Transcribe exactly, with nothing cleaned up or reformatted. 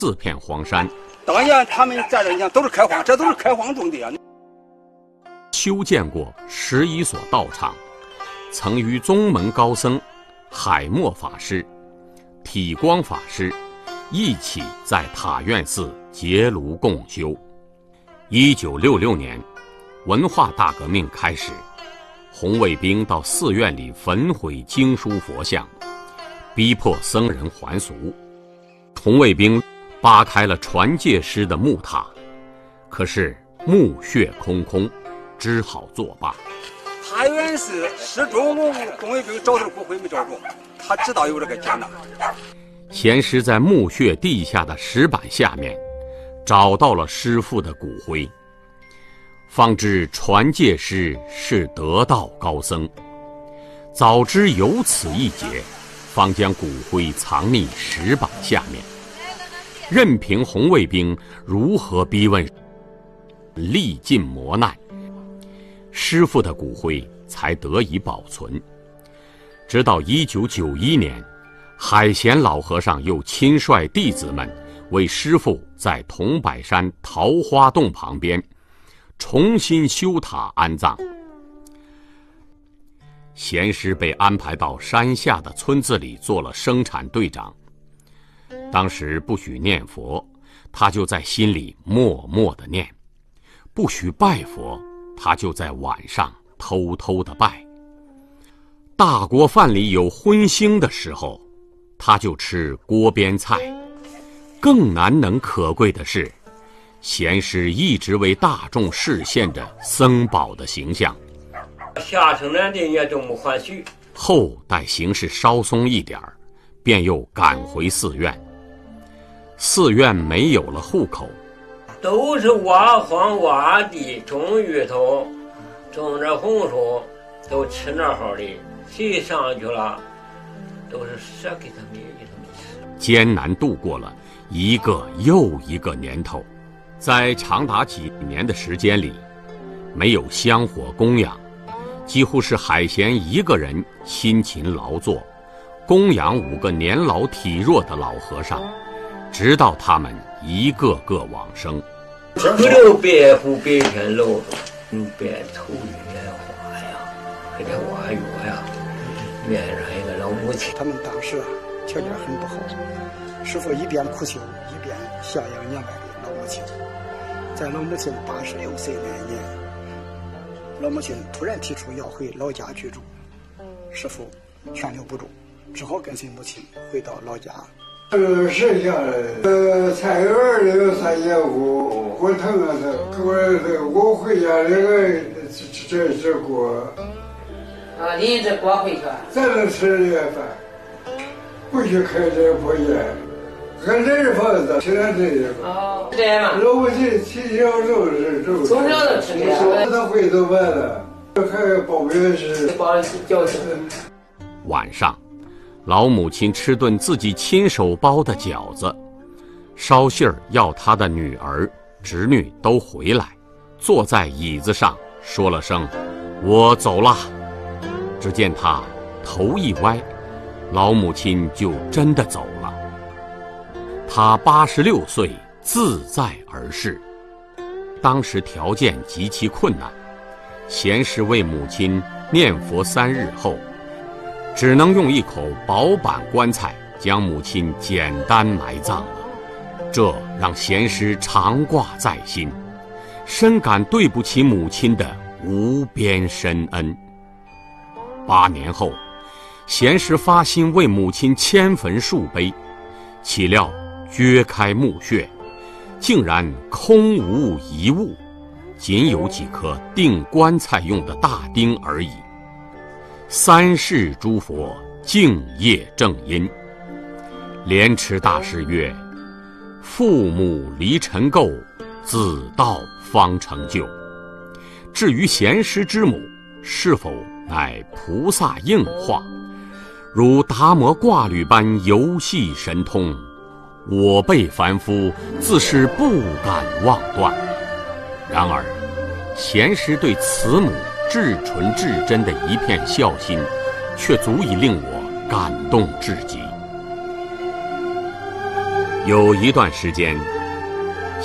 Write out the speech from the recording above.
四片荒山。 当年他们在这，你看都是开荒，这都是开荒种的啊。 修建过十一所道场，曾与宗门高僧海默法师、体光法师一起在塔院寺结庐共修。一九六六年，文化大革命开始，红卫兵到寺院里焚毁经书佛像，逼迫僧人还俗。红卫兵扒开了传戒师的木塔，可是墓穴空空，只好作罢。 塔院寺始终红卫兵找他的骨灰没找着，他知道有这个劫难。 贤师在墓穴地下的石板下面找到了师父的骨灰，方知传戒师是得道高僧。早知有此一劫，方将骨灰藏匿石板下面，任凭红卫兵如何逼问，历尽磨难，师父的骨灰才得以保存。直到一九九一年，海贤老和尚又亲率弟子们为师父在桐柏山桃花洞旁边重新修塔安葬。贤师被安排到山下的村子里做了生产队长。当时不许念佛，他就在心里默默地念；不许拜佛，他就在晚上偷偷地拜。大锅饭里有荤腥的时候，他就吃锅边菜。更难能可贵的是，贤师一直为大众示现着僧宝的形象。 下城南的也都没还许。 后待形势稍松一点儿，便又赶回寺院。寺院没有了户口， 都是挖荒挖地，种芋头，种着红薯，都吃那好的。谁上去了，都是舍给他们给他们吃。 艰难度过了一个又一个年头，在长达几年的时间里，没有香火供养，几乎是海贤一个人辛勤劳作，供养五个年老体弱的老和尚，直到他们一个个往生。 不留白虎白天露着，嗯，白头月花呀，给这挖药呀，面上一个老母亲。 他们当时啊条件很不好，师父一边苦修，一边孝养年迈的老母亲。在老母亲八十六岁那一年，老母亲突然提出要回老家居住，师父劝留不住，只好跟随母亲回到老家。 呃，剩下的呃菜园里有三节骨，我疼啊疼，我我回家那个这这锅。 啊，拎着锅回去。 咱能吃这个饭，不许开这破烟，俺这是房子，吃点这个。 哦，这样嘛。 老母亲起小肉是肉。 从小都吃这个。 他回头完了，还包月是。 包饺子。 晚上，老母亲吃顿自己亲手包的饺子，捎信儿要她的女儿、侄女都回来，坐在椅子上说了声“我走了”。只见她头一歪，老母亲就真的走了。她八十六岁，自在而逝。当时条件极其困难，贤师为母亲念佛三日后，只能用一口薄板棺材将母亲简单埋葬了。这让贤师常挂在心，深感对不起母亲的无边深恩。八年后，贤师发心为母亲迁坟树碑，岂料掘开墓穴，竟然空无一物，仅有几颗钉棺材用的大钉而已。三世诸佛敬业正因。莲池大师曰：父母离尘垢，子道方成就。至于贤师之母是否乃菩萨应化，如达摩挂履般游戏神通，我辈凡夫自是不敢妄断。然而贤师对慈母至纯至真的一片孝心，却足以令我感动至极。 有一段时间，